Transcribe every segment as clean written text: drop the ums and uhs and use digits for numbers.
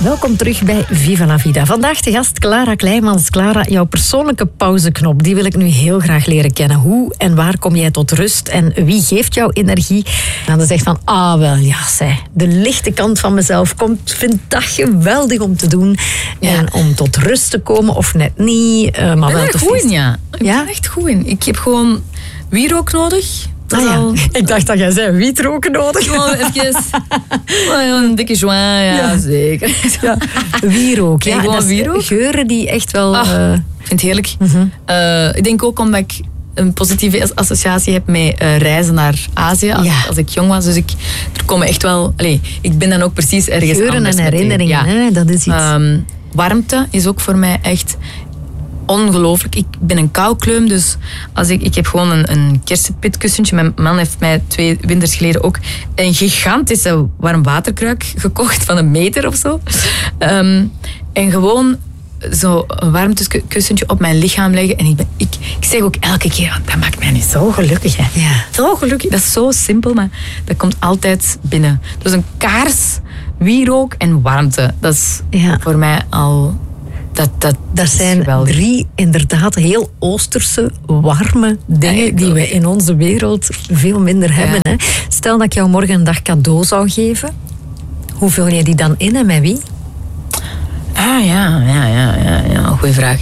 Welkom terug bij Viva la Vida. Vandaag de gast Clara Kleijmans. Clara, jouw persoonlijke pauzeknop, die wil ik nu heel graag leren kennen. Hoe en waar kom jij tot rust en wie geeft jouw energie? En dan zegt van, de lichte kant van mezelf vind dat geweldig om te doen. Ja. En om tot rust te komen of net niet. Maar ik ben wel er goed in, ja. Ik ben er echt goed in. Ik heb gewoon wierook nodig. Ik dacht dat jij zei wietroken nodig. Gewoon even een dikke joint, ja, zeker. Ja. Wierook, ja. Gewoon wierook. Geuren die echt wel... Ik vind het heerlijk. Ik denk ook omdat ik een positieve associatie heb met reizen naar Azië. Als ik jong was. Dus er komen echt wel... ik ben dan ook precies ergens geuren anders. Geuren en herinneringen, hè? Dat is iets. Warmte is ook voor mij echt... ongelooflijk. Ik ben een koukleum, dus als ik heb gewoon een kersenpitkussentje. Mijn man heeft mij 2 winters geleden ook een gigantische warmwaterkruik gekocht van 1 meter of zo. En gewoon zo een warmtekussentje op mijn lichaam leggen. En ik zeg ook elke keer, dat maakt mij nu zo gelukkig. Hè. Ja. Zo gelukkig. Dat is zo simpel, maar dat komt altijd binnen. Dus een kaars, wierook en warmte. Dat is voor mij al... Dat zijn geweldig. 3 inderdaad heel oosterse, warme dingen die we in onze wereld veel minder hebben. Hè? Stel dat ik jou morgen een dag cadeau zou geven. Hoe vul je die dan in en met wie? Goeie vraag.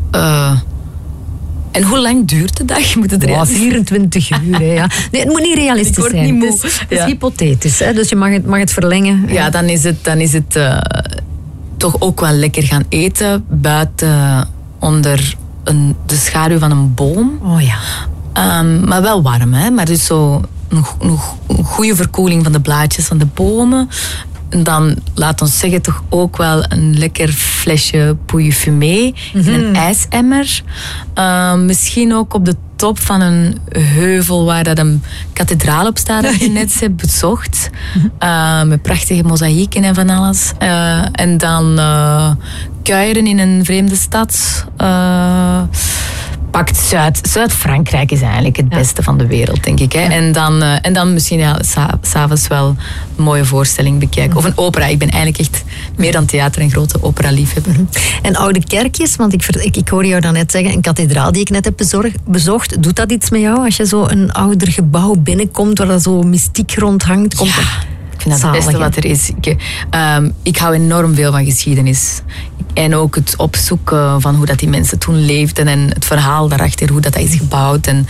En hoe lang duurt de dag? Moet het 24 uur. Hè, ja. Nee, het moet niet realistisch zijn. Het is hypothetisch. Hè? Dus je mag het verlengen. Ja, dan is het toch ook wel lekker gaan eten buiten onder de schaduw van een boom. Oh ja. Maar wel warm, hè? Maar dus zo een goede verkoeling van de blaadjes van de bomen. En dan, laat ons zeggen, toch ook wel een lekker flesje pouilly fumé in een ijsemmer. Misschien ook op de top van een heuvel waar dat een kathedraal op staat dat je net hebt bezocht. Met prachtige mozaïeken en van alles. En dan kuieren in een vreemde stad. Pakt Zuid-Frankrijk is eigenlijk het beste van de wereld, denk ik. Hè? Ja. En dan misschien s'avonds wel een mooie voorstelling bekijken. Of een opera. Ik ben eigenlijk echt meer dan theater een grote opera-liefhebber. En oude kerkjes, want ik hoorde jou dan net zeggen, een kathedraal die ik net heb bezocht. Doet dat iets met jou als je zo een ouder gebouw binnenkomt waar dat zo mystiek rondhangt? Ik vind dat het beste wat er is. Ik hou enorm veel van geschiedenis. En ook het opzoeken van hoe dat die mensen toen leefden en het verhaal daarachter, hoe dat is gebouwd. En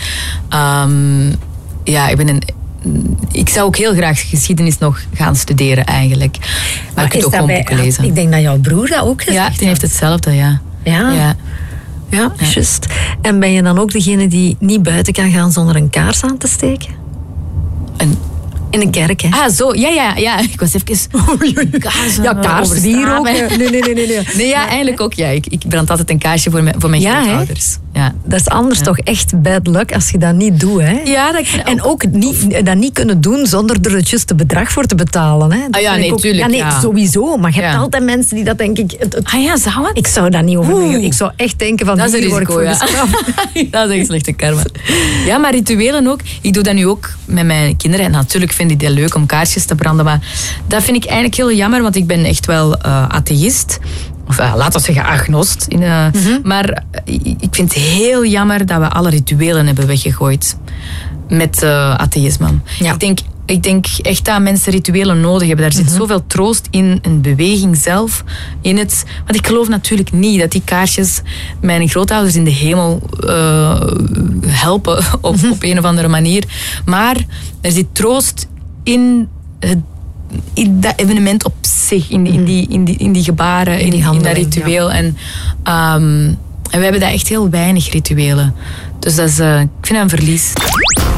ik zou ook heel graag geschiedenis nog gaan studeren eigenlijk. Maar ik heb ook gewoon boeken lezen. Ik denk dat jouw broer dat ook gezegd heeft. Die heeft hetzelfde, ja. Ja, juist. En ben je dan ook degene die niet buiten kan gaan zonder een kaars aan te steken? In een kerk, hè? Zo. Ja. Ik was even... kaars, hier ook. Nee, eigenlijk ook. Ja. Ik brand altijd een kaarsje voor mijn grootouders. Ja. Dat is anders toch echt bad luck als je dat niet doet, hè? Ja, en ook dat niet kunnen doen zonder er het juiste bedrag voor te betalen, hè? Tuurlijk. Sowieso. Maar je hebt altijd mensen die dat, denk ik... zou het? Ik zou dat niet overwegen. Ik zou echt denken van... Dat is een risico, dat is echt slechte karma. Ja, maar rituelen ook. Ik doe dat nu ook met mijn kinderen. En natuurlijk vind ik het leuk om kaarsjes te branden. Maar dat vind ik eigenlijk heel jammer, want ik ben echt wel atheïst. Of laten we zeggen agnost. Maar ik vind het heel jammer dat we alle rituelen hebben weggegooid met atheïsme. Ja. Ik denk echt dat mensen rituelen nodig hebben. Daar zit zoveel troost in, een beweging zelf. Want ik geloof natuurlijk niet dat die kaarsjes mijn grootouders in de hemel helpen op een of andere manier. Maar er zit troost in dat evenement op zich, in die gebaren, in dat ritueel. Ja. En we hebben daar echt heel weinig rituelen. Dus dat is, ik vind dat een verlies.